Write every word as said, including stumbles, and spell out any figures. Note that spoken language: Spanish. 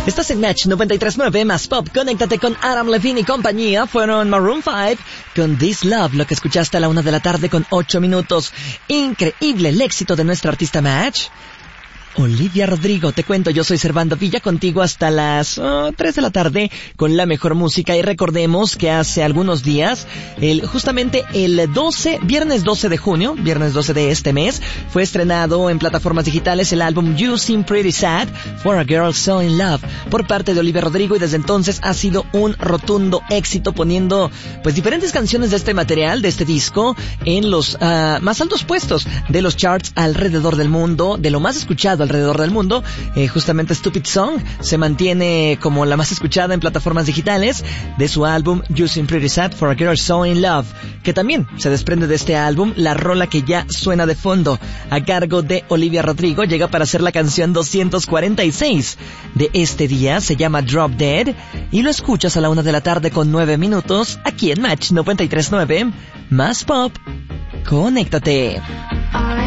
Estás en Match noventa y tres punto nueve más Pop. Conéctate con Adam Levine y compañía. Fueron Maroon cinco con This Love, lo que escuchaste a la una de la tarde con ocho minutos. Increíble el éxito de nuestra artista Match. Olivia Rodrigo, te cuento, yo soy Servando Villa, contigo hasta las oh, tres de la tarde con la mejor música. Y recordemos que hace algunos días, el, justamente el doce, viernes doce de junio, viernes doce de este mes, fue estrenado en plataformas digitales el álbum You Seem Pretty Sad for a Girl So In Love por parte de Olivia Rodrigo, y desde entonces ha sido un rotundo éxito, poniendo pues diferentes canciones de este material, de este disco, en los uh, más altos puestos de los charts alrededor del mundo, de lo más escuchado alrededor del mundo. Eh, justamente Stupid Song se mantiene como la más escuchada en plataformas digitales de su álbum You Seem Pretty Sad for a Girl So In Love, que también se desprende de este álbum. La rola que ya suena de fondo a cargo de Olivia Rodrigo llega para ser la canción doscientos cuarenta y seis de este día, se llama Drop Dead, y lo escuchas a la una de la tarde con nueve minutos aquí en Match noventa y tres punto nueve más Pop. Conéctate.